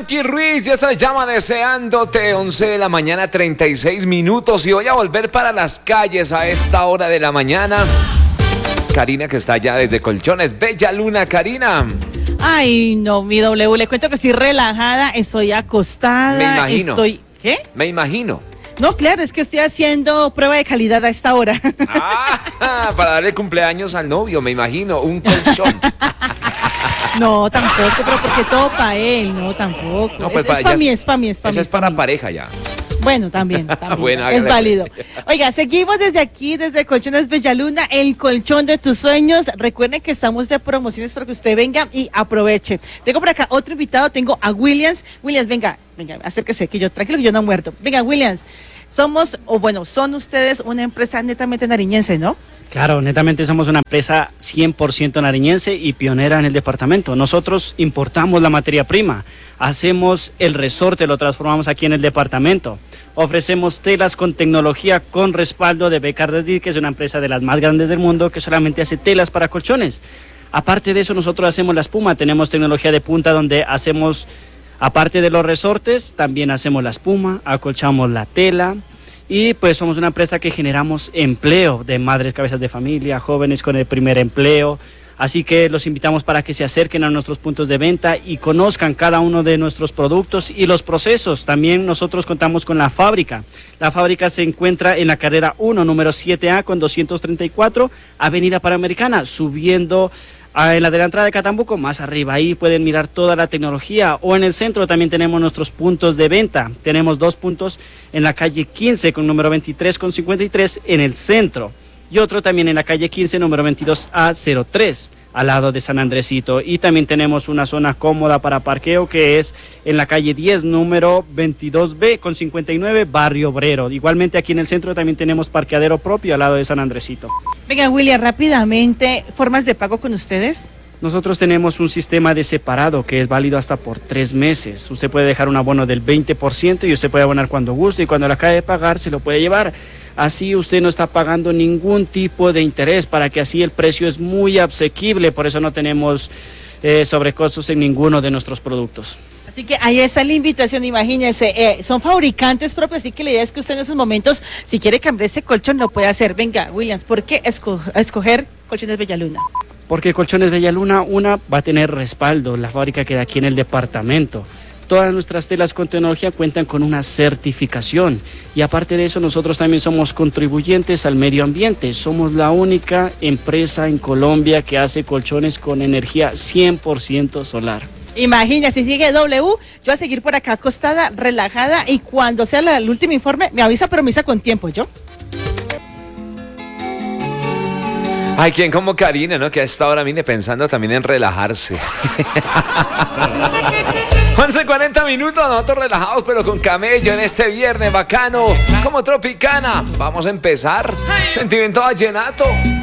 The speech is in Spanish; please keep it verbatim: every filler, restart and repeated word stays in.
Frankie Ruiz, y esto se llama Deseándote. Once de la mañana, treinta y seis minutos, y voy a volver para las calles a esta hora de la mañana. Karina, que está allá desde Colchones. Bella Luna, Karina. Ay, no, mi W, le cuento que estoy relajada, estoy acostada. Me imagino. Estoy, ¿qué? Me imagino. No, claro, es que estoy haciendo prueba de calidad a esta hora. Ah, para darle cumpleaños al novio, me imagino, un colchón. No, tampoco, pero porque todo para él, no, tampoco. No, pues es para es para ya- mí, es para mí, es para mí. Eso es para pareja ya. Bueno, también, también. Bueno, es hágale, válido. pues. Oiga, seguimos desde aquí, desde Colchones Bellaluna, el colchón de tus sueños. Recuerden que estamos de promociones para que usted venga y aproveche. Tengo por acá otro invitado, tengo a Williams. Williams, venga, venga, acérquese, que yo, tranquilo que yo no he muerto. Venga, Williams, somos, o bueno, son ustedes una empresa netamente nariñense, ¿no? Claro, netamente somos una empresa cien por ciento nariñense y pionera en el departamento. Nosotros importamos la materia prima, hacemos el resorte, lo transformamos aquí en el departamento. Ofrecemos telas con tecnología con respaldo de Becardes, que es una empresa de las más grandes del mundo que solamente hace telas para colchones. Aparte de eso, nosotros hacemos la espuma, tenemos tecnología de punta donde hacemos, aparte de los resortes, también hacemos la espuma, acolchamos la tela. Y pues somos una empresa que generamos empleo de madres cabezas de familia, jóvenes con el primer empleo. Así que los invitamos para que se acerquen a nuestros puntos de venta y conozcan cada uno de nuestros productos y los procesos. También nosotros contamos con la fábrica. La fábrica se encuentra en la carrera uno, número siete A con doscientos treinta y cuatro, Avenida Panamericana, subiendo en la de la entrada de Catambuco, más arriba. Ahí pueden mirar toda la tecnología. O en el centro también tenemos nuestros puntos de venta. Tenemos dos puntos en la calle quince con número veintitrés con cincuenta y tres en el centro. Y otro también en la calle quince, número veintidós A cero tres, al lado de San Andresito. Y también tenemos una zona cómoda para parqueo que es en la calle diez, número veintidós B con cincuenta y nueve, Barrio Obrero. Igualmente aquí en el centro también tenemos parqueadero propio al lado de San Andresito. Venga, William, rápidamente, ¿formas de pago con ustedes? Nosotros tenemos un sistema de separado que es válido hasta por tres meses. Usted puede dejar un abono del veinte por ciento y usted puede abonar cuando guste, y cuando lo acabe de pagar se lo puede llevar. Así usted no está pagando ningún tipo de interés, para que así el precio es muy asequible. Por eso no tenemos eh, sobrecostos en ninguno de nuestros productos. Así que ahí está la invitación, imagínense, eh, son fabricantes propios, así que la idea es que usted en esos momentos, si quiere cambiar ese colchón, lo puede hacer. Venga, Williams, ¿por qué esco- escoger Colchones Bellaluna? Porque Colchones Bellaluna, una, va a tener respaldo. La fábrica queda aquí en el departamento. Todas nuestras telas con tecnología cuentan con una certificación. Y aparte de eso, nosotros también somos contribuyentes al medio ambiente. Somos la única empresa en Colombia que hace colchones con energía cien por ciento solar. Imagínense, si sigue W, yo voy a seguir por acá acostada, relajada, y cuando sea la- el último informe, me avisa, pero me avisa con tiempo, ¿yo? Ay, ¿quién como Karina, no? Que a esta hora viene pensando también en relajarse. once cuarenta minutos, nosotros relajados, pero con camello en este viernes bacano, como Tropicana. Vamos a empezar. Sentimiento vallenato.